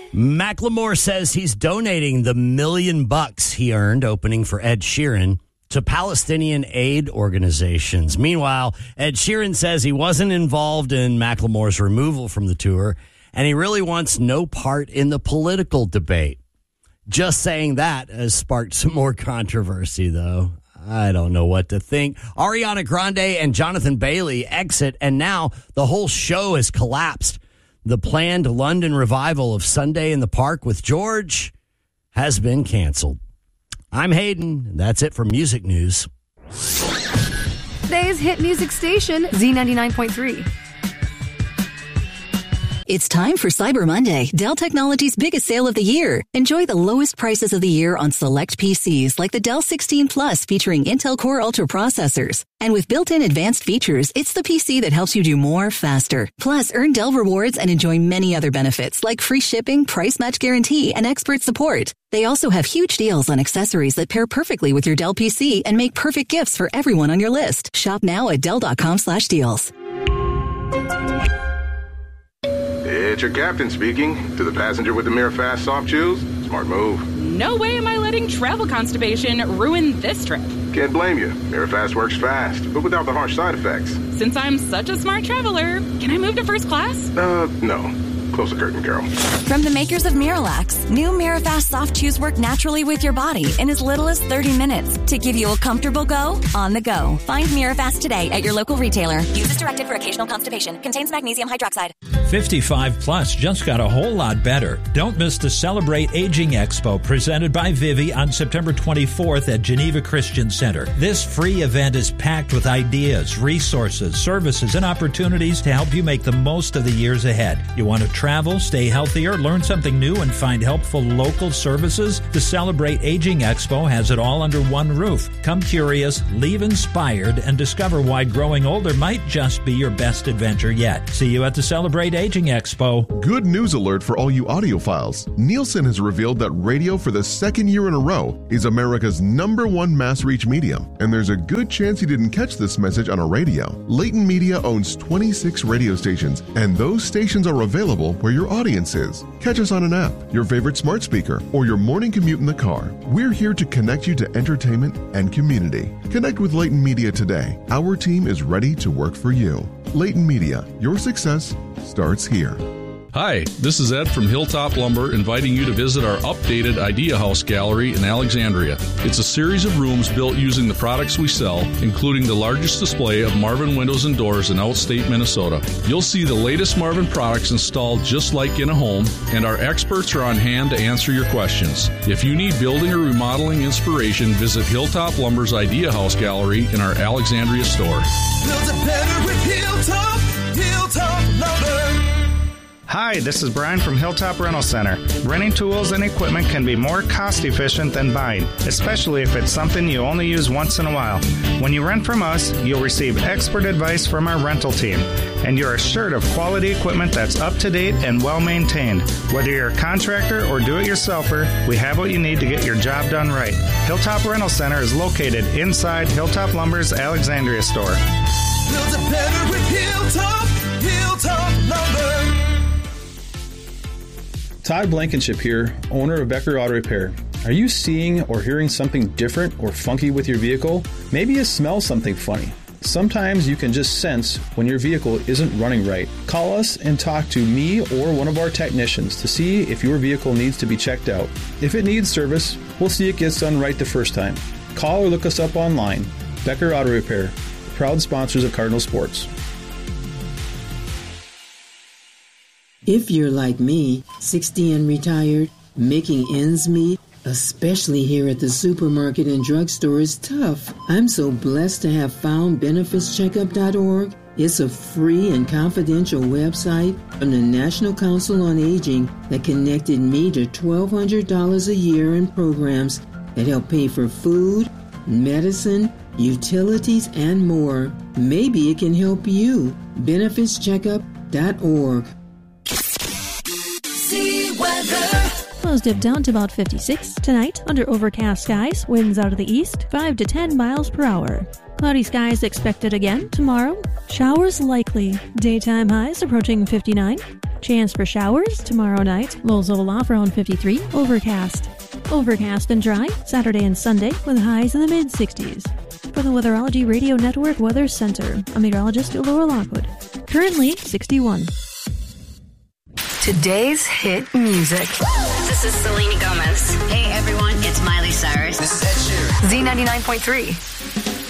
Macklemore says he's donating the $1 million he earned opening for Ed Sheeran to Palestinian aid organizations. Meanwhile, Ed Sheeran says he wasn't involved in Macklemore's removal from the tour, and he really wants no part in the political debate. Just saying that has sparked some more controversy, though. I don't know what to think. Ariana Grande and Jonathan Bailey exit, and now the whole show has collapsed. The planned London revival of Sunday in the Park with George has been canceled. I'm Hayden. That's it for music news. Today's hit music station, Z99.3. It's time for Cyber Monday, Dell Technologies' biggest sale of the year. Enjoy the lowest prices of the year on select PCs like the Dell 16 Plus featuring Intel Core Ultra processors. And with built-in advanced features, it's the PC that helps you do more faster. Plus, earn Dell rewards and enjoy many other benefits like free shipping, price match guarantee, and expert support. They also have huge deals on accessories that pair perfectly with your Dell PC and make perfect gifts for everyone on your list. Shop now at Dell.com/deals. It's your captain speaking. To the passenger with the Mirafast soft chews, smart move. No way am I letting travel constipation ruin this trip. Can't blame you. Mirafast works fast, but without the harsh side effects. Since I'm such a smart traveler, can I move to first class? No. Close the curtain, girl. From the makers of Miralax, new Mirafast soft chews work naturally with your body in as little as 30 minutes to give you a comfortable go on the go. Find Mirafast today at your local retailer. Use as directed for occasional constipation. Contains magnesium hydroxide. 55 plus just got a whole lot better. Don't miss the Celebrate Aging Expo presented by Vivi on September 24th at Geneva Christian Center. This free event is packed with ideas, resources, services, and opportunities to help you make the most of the years ahead. You want to travel, stay healthier, learn something new, and find helpful local services? The Celebrate Aging Expo has it all under one roof. Come curious, leave inspired, and discover why growing older might just be your best adventure yet. See you at the Celebrate Aging Expo. Good news alert for all you audiophiles. Nielsen has revealed that radio for the second year in a row is America's #1 mass reach medium, and there's a good chance you didn't catch this message on a radio. Leighton Media owns 26 radio stations, and those stations are available where your audience is. Catch us on an app, your favorite smart speaker, or your morning commute in the car. We're here to connect you to entertainment and community. Connect with Leighton Media today. Our team is ready to work for you. Leighton Media, your success starts here. Hi, this is Ed from Hilltop Lumber inviting you to visit our updated Idea House Gallery in Alexandria. It's a series of rooms built using the products we sell, including the largest display of Marvin windows and doors in outstate Minnesota. You'll see the latest Marvin products installed just like in a home, and our experts are on hand to answer your questions. If you need building or remodeling inspiration, visit Hilltop Lumber's Idea House Gallery in our Alexandria store. Build it better with Hilltop Lumber. Hi, this is Brian from Hilltop Rental Center. Renting tools and equipment can be more cost-efficient than buying, especially if it's something you only use once in a while. When you rent from us, you'll receive expert advice from our rental team, and you're assured of quality equipment that's up-to-date and well-maintained. Whether you're a contractor or do-it-yourselfer, we have what you need to get your job done right. Hilltop Rental Center is located inside Hilltop Lumber's Alexandria store. Build it better with Hilltop Lumber. Todd Blankenship here, owner of Becker Auto Repair. Are you seeing or hearing something different or funky with your vehicle? Maybe you smell something funny. Sometimes you can just sense when your vehicle isn't running right. Call us and talk to me or one of our technicians to see if your vehicle needs to be checked out. If it needs service, we'll see it gets done right the first time. Call or look us up online. Becker Auto Repair, proud sponsors of Cardinal Sports. If you're like me, 60 and retired, making ends meet, especially here at the supermarket and drugstore, is tough. I'm so blessed to have found benefitscheckup.org. It's a free and confidential website from the National Council on Aging that connected me to $1,200 a year in programs that help pay for food, medicine, utilities, and more. Maybe it can help you. benefitscheckup.org. Clouds dip down to about 56. Tonight, under overcast skies, winds out of the east, 5 to 10 miles per hour. Cloudy skies expected again tomorrow. Showers likely. Daytime highs approaching 59. Chance for showers tomorrow night. Lows level off around 53. Overcast. Overcast and dry Saturday and Sunday with highs in the mid-60s. For the Weatherology Radio Network Weather Center, I'm meteorologist Laura Lockwood. Currently 61. Today's hit music. This is Selena Gomez. Hey everyone, it's Miley Cyrus. This is Ed Sheeran. Z99.3.